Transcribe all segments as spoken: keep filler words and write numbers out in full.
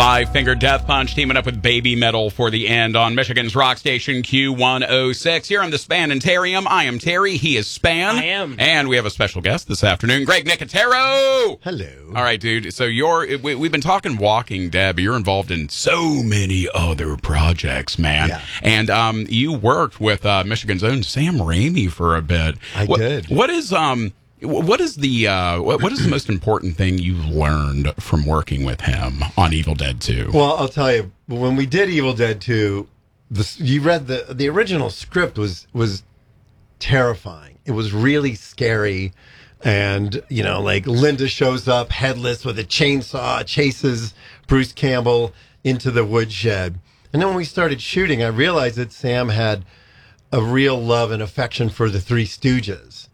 Five Finger Death Punch teaming up with Baby Metal for the end on Michigan's rock station Q one oh six. Here on the Spanitarium, I am Terry. He is Span. I am. And we have a special guest this afternoon, Greg Nicotero. Hello. All right, dude. So you're we, we've been talking Walking Dead, but you're involved in so many other projects, man. Yeah. And um, you worked with uh, Michigan's own Sam Raimi for a bit. I what, did. What is um. What is the uh, what, what is the most important thing you've learned from working with him on Evil Dead two? Well, I'll tell you, when we did Evil Dead two, the, you read the the original script was was terrifying. It was really scary, and you know, like Linda shows up headless with a chainsaw, chases Bruce Campbell into the woodshed, and then when we started shooting, I realized that Sam had a real love and affection for the Three Stooges.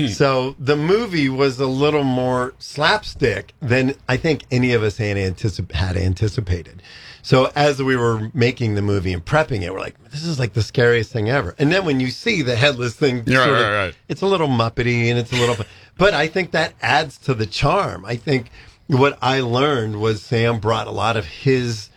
So the movie was a little more slapstick than I think any of us had, anticip- had anticipated. So as we were making the movie and prepping it, we're like, this is like the scariest thing ever. And then when you see the headless thing, Yeah, sort of, right, right. it's a little Muppety and it's a little, but I think that adds to the charm. I think what I learned was Sam brought a lot of his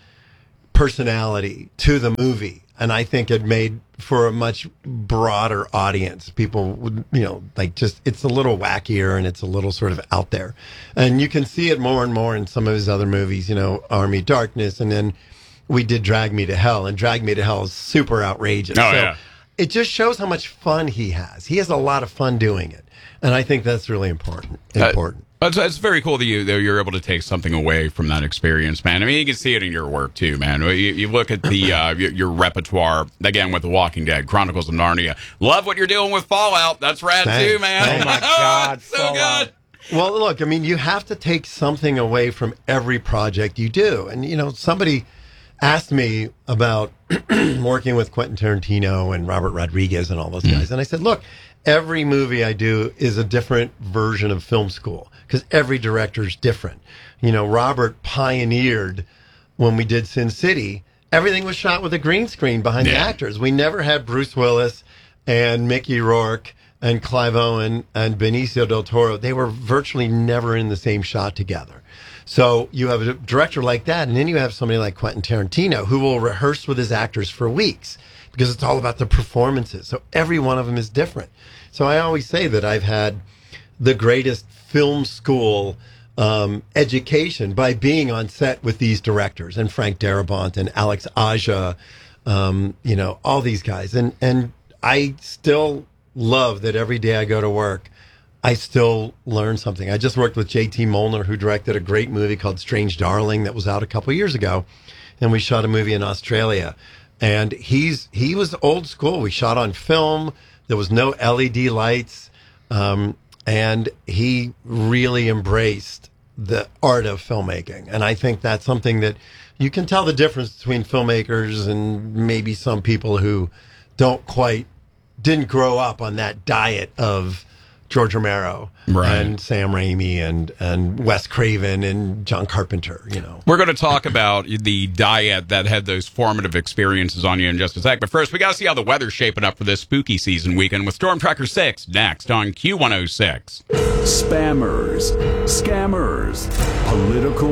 personality to the movie. And I think it made for a much broader audience. People would, you know, like just, it's a little wackier and it's a little sort of out there. And you can see it more and more in some of his other movies, you know, Army Darkness. And then we did Drag Me to Hell, and Drag Me to Hell is super outrageous. Oh, so yeah. It just shows how much fun he has. He has a lot of fun doing it. And I think that's really important. Important. Uh, It's, it's very cool that you that you're able to take something away from that experience, man. I mean, you can see it in your work too, man. You, you look at the uh, your, your repertoire again with The Walking Dead, Chronicles of Narnia. Love what you're doing with Fallout. That's rad Thanks. too, man. Thanks. Oh my God, it's so Fallout. good. Well, look, I mean, you have to take something away from every project you do. And, you know, somebody asked me about working with Quentin Tarantino and Robert Rodriguez and all those guys. And I said, look, every movie I do is a different version of film school because every director's different. You know, Robert pioneered when we did Sin City. Everything was shot with a green screen behind the Yeah. actors. We never had Bruce Willis and Mickey Rourke and Clive Owen and Benicio del Toro. They were virtually never in the same shot together. So you have a director like that, and then you have somebody like Quentin Tarantino who will rehearse with his actors for weeks because it's all about the performances. So every one of them is different. So I always say that I've had the greatest film school um, education by being on set with these directors and Frank Darabont and Alex Aja, um, you know, all these guys. And, and I still love that every day I go to work, I still learn something. I just worked with J T Molnar, who directed a great movie called Strange Darling that was out a couple of years ago. And we shot a movie in Australia. And he's he was old school. We shot on film. There was no L E D lights. Um, and he really embraced the art of filmmaking. And I think that's something that you can tell the difference between filmmakers and maybe some people who don't quite, didn't grow up on that diet of George Romero Right. and Sam Raimi and, and Wes Craven and John Carpenter, you know. We're going to talk about the diet that had those formative experiences on you in just a sec. But first, we got to see how the weather's shaping up for this spooky season weekend with Storm Tracker six next on Q one oh six. Spammers, scammers, political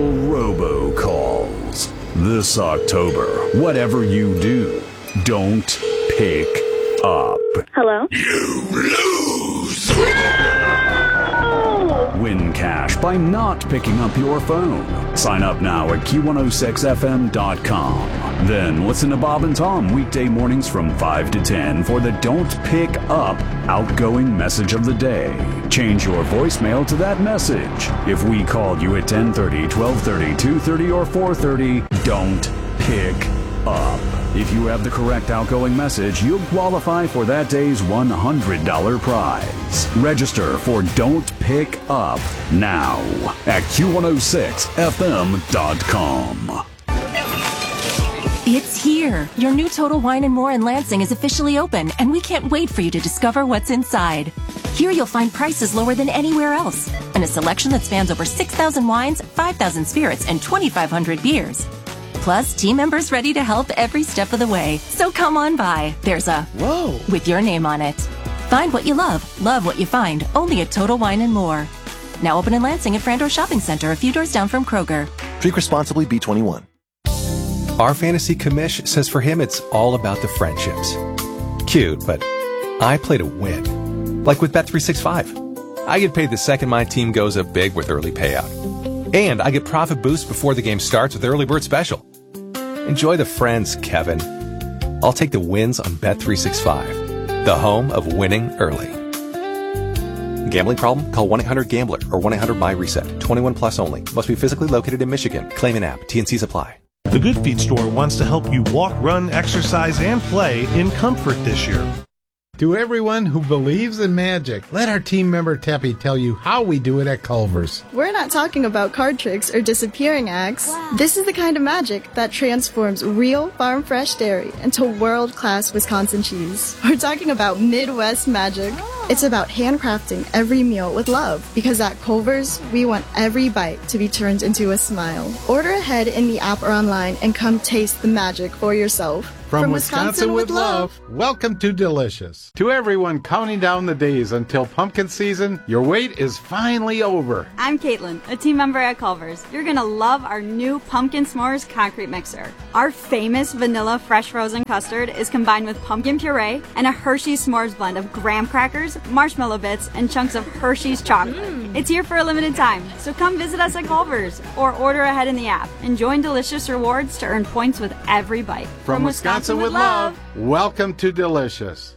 robocalls. This October, whatever you do, don't pick up. Hello? Win cash by not picking up your phone. Sign up now at Q one oh six F M dot com. Then listen to Bob and Tom weekday mornings from five to ten for the Don't Pick Up outgoing message of the day. Change your voicemail to that message. If we called you at ten thirty, twelve thirty, two thirty, or four thirty, don't pick up. If you have the correct outgoing message, you'll qualify for that day's one hundred dollars prize. Register for Don't Pick Up now at Q one oh six F M dot com. It's here. Your new Total Wine and More in Lansing is officially open, and we can't wait for you to discover what's inside. Here you'll find prices lower than anywhere else, and a selection that spans over six thousand wines, five thousand spirits, and twenty-five hundred beers. Plus, team members ready to help every step of the way. So come on by. There's a Whoa. with your name on it. Find what you love, love what you find, only at Total Wine and More. Now open in Lansing at Frandor Shopping Center, a few doors down from Kroger. Drink responsibly, B twenty-one. Our fantasy commish says for him it's all about the friendships. Cute, but I play to win. Like with Bet three sixty-five. I get paid the second my team goes up big with early payout. And I get profit boost before the game starts with Early Bird Special. Enjoy the friends, Kevin. I'll take the wins on Bet three sixty-five, the home of winning early. Gambling problem? Call one eight hundred gambler or one eight hundred my reset. twenty-one plus only. Must be physically located in Michigan. Claim an app. T and Cs apply. The Good Feet store wants to help you walk, run, exercise, and play in comfort this year. To everyone who believes in magic, let our team member Teppy tell you how we do it at Culver's. We're not talking about card tricks or disappearing acts. Wow. This is the kind of magic that transforms real farm-fresh dairy into world-class Wisconsin cheese. We're talking about Midwest magic. It's about handcrafting every meal with love, because at Culver's, we want every bite to be turned into a smile. Order ahead in the app or online and come taste the magic for yourself. From, From Wisconsin, Wisconsin with love, love, welcome to Delicious. To everyone counting down the days until pumpkin season, your wait is finally over. I'm Caitlin, a team member at Culver's. You're going to love our new Pumpkin S'mores concrete mixer. Our famous vanilla fresh frozen custard is combined with pumpkin puree and a Hershey's S'mores blend of graham crackers, marshmallow bits, and chunks of Hershey's chocolate. Mm. It's here for a limited time, so come visit us at Culver's or order ahead in the app and join Delicious Rewards to earn points with every bite. From, From Wisconsin, Wisconsin with love, welcome to Delicious.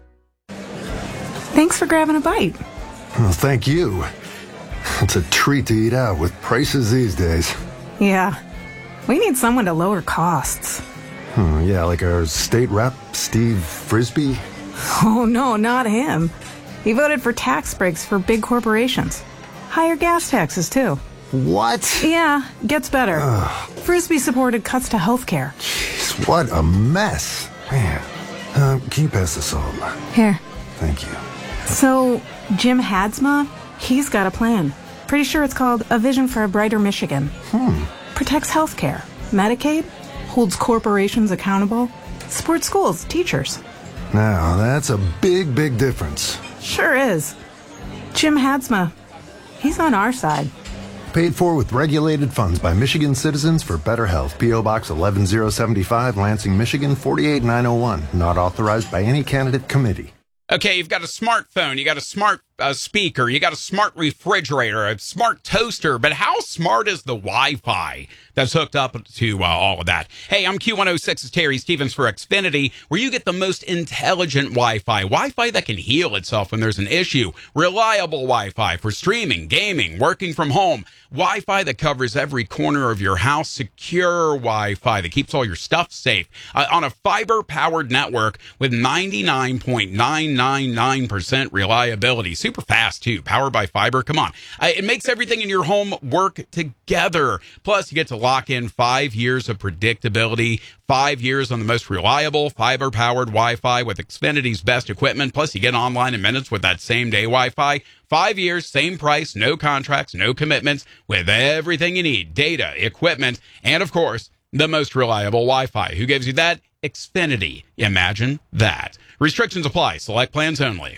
Thanks for grabbing a bite. Well, thank you. It's a treat to eat out with prices these days. Yeah, we need someone to lower costs. Hmm, yeah, like our state rep, Steve Frisbee? Oh, no, not him. He voted for tax breaks for big corporations. Higher gas taxes, too. What? Yeah, gets better. Ugh. Frisbee supported cuts to health care. Jeez, what a mess. Man, uh, can you pass the salt? Here. Thank you. So, Jim Hadsma, he's got a plan. Pretty sure it's called A Vision for a Brighter Michigan. Hmm. Protects health care, Medicaid, holds corporations accountable, supports schools, teachers. Now, that's a big, big difference. Sure is. Jim Hadsma, he's on our side. Paid for with regulated funds by Michigan Citizens for Better Health. P O Box eleven oh seventy-five, Lansing, Michigan four eight nine oh one. Not authorized by any candidate committee. Okay, you've got a smartphone, you got a smart uh, speaker, you got a smart refrigerator, a smart toaster, but how smart is the Wi-Fi that's hooked up to uh, all of that? Hey, I'm Q one oh six's Terry Stevens for Xfinity, where you get the most intelligent Wi-Fi, Wi-Fi that can heal itself when there's an issue, reliable Wi-Fi for streaming, gaming, working from home, Wi-Fi that covers every corner of your house, secure Wi-Fi that keeps all your stuff safe, uh, on a fiber-powered network with ninety-nine point nine nine nine percent reliability. Super fast, too. Powered by fiber. Come on. Uh, it makes everything in your home work together. Plus, you get to lock in five years of predictability, five years on the most reliable fiber-powered Wi-Fi with Xfinity's best equipment. Plus, you get online in minutes with that same-day Wi-Fi. Five years, same price, no contracts, no commitments, with everything you need, data, equipment, and, of course, the most reliable Wi-Fi. Who gives you that? Xfinity. Imagine that. Restrictions apply. Select plans only.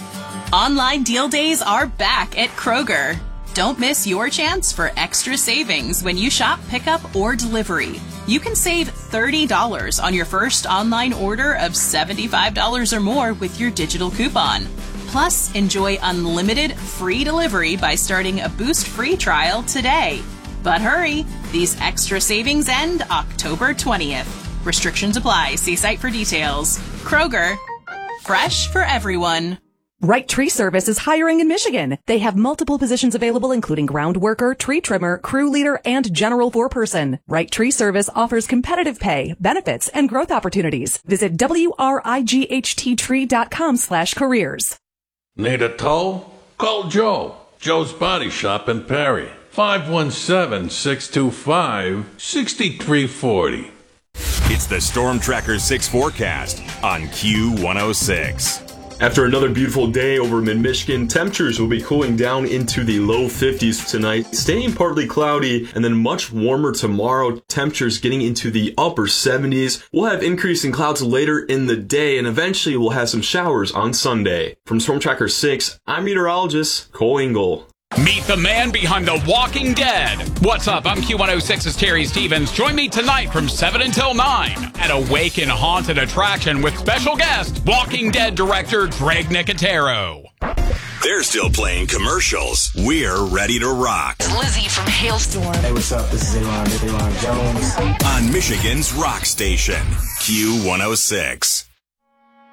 Online deal days are back at Kroger. Don't miss your chance for extra savings when you shop pickup or delivery. You can save thirty dollars on your first online order of seventy-five dollars or more with your digital coupon. Plus, enjoy unlimited free delivery by starting a Boost free trial today. But hurry, these extra savings end October twentieth. Restrictions apply. See site for details. Kroger, fresh for everyone. Right Tree Service is hiring in Michigan. They have multiple positions available, including ground worker, tree trimmer, crew leader, and general foreperson. Right Tree Service offers competitive pay, benefits, and growth opportunities. Visit W-R-I-G-H-T-Tree.com slash careers. Need a tow? Call Joe. Joe's Body Shop in Perry. five one seven, six two five, six three four zero. It's the Storm Tracker six forecast on Q one oh six. After another beautiful day over mid-Michigan, temperatures will be cooling down into the low fifties tonight, staying partly cloudy, and then much warmer tomorrow. Temperatures getting into the upper seventies. We'll have increasing clouds later in the day, and eventually we'll have some showers on Sunday. From Storm Tracker six, I'm meteorologist Cole Engel. Meet the man behind The Walking Dead. What's up? I'm Q one oh six's Terry Stevens. Join me tonight from seven until nine at Awaken Haunted Attraction with special guest, Walking Dead director Greg Nicotero. They're still playing commercials. We're ready to rock. Lizzie from Hailstorm. Hey, what's up? This is Aaron, Aaron Jones. On Michigan's rock station, Q one oh six.